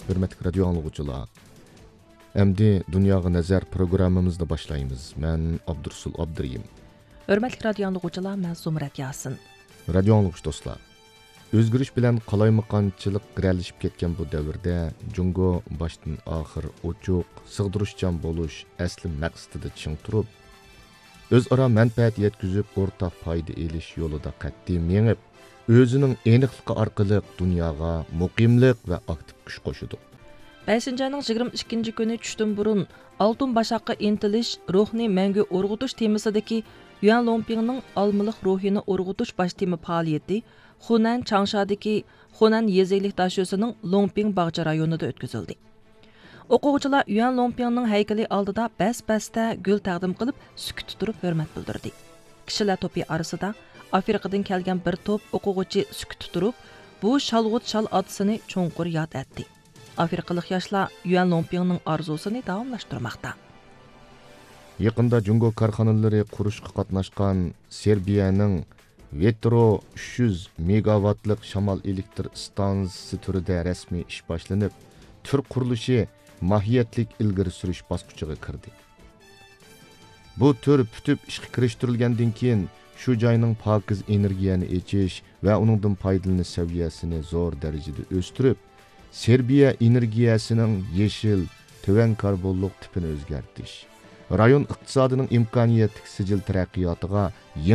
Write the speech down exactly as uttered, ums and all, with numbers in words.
Hürmetli radyo anlıqçılar. Emdi Dünyaya Nazar programımızda başlayımız. Ben Abdursul Abdiriyim. Hürmetli radyo anlıqçılar, mən Zumrat Yasin. Radyo anlıqçı dostlar. Özgürüş bilen qalaymaqançılık girəlişip ketken bu devirde Jungo baştan ahir oçuq, sığdırışcan boluş asli maqsıdıda çiң turup, özara menfaat yetkizip ortaq payda eliş yolunda qat'iy mengip, özünün eniqligi arqali dunyoga muqimlik ve aktiv kuch qo'shidi. beshinchi ayning yigirma ikkinchi kuni tushdan burun Altun Başaqqa intilish ruhni mangu urg'utish temasidagi Yuan Longpingning olmiliq ruhini urg'utish baş tema faoliyati Hunan Changshadagi Hunan yezilik dashosining Longping bog'cha rayonida o'tkazildi. O'quvchilar Yuan Longpingning haykali oldida bas-basda gul taqdim qilib, sukut turib hurmat bildirdi. Kishilar to'pi orasida Afrikadan kelgan bir to'p o'quvchi sukut turib, bu shalg'ut shal adısını cho'nqur yod etdi. Afrikalik yoshlar Yuan Longpingning orzusini davomlashtirmoqda. Yaqında Jungo korxonalari qurishga qatnashgan Serbiyaning Vetro uch yuz megawattlik shamol elektr stansiyasi turida rasmiy ish boshlanib, tur qurilishi mohiyatlik ilgari surish bosqichiga kirdi. Bu tur putib ishga kirishtirilgandan keyin shu joyning pokiz energiyani echish va uningdan foydalanish saviyasini zo'r darajada o'stirib, Serbiya energiyasining yeshil, tuvan karbonlik tipini o'zgartirish, rayon iqtisodining imkoniyatli sijil taraqqiyotiga